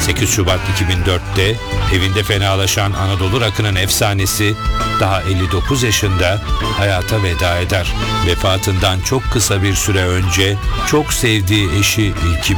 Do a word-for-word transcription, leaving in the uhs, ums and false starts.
sekiz Şubat iki bin dörtte evinde fenalaşan Anadolu rock'ının efsanesi daha elli dokuz yaşında hayata veda eder. Vefatından çok kısa bir süre önce çok sevdiği eşi İlki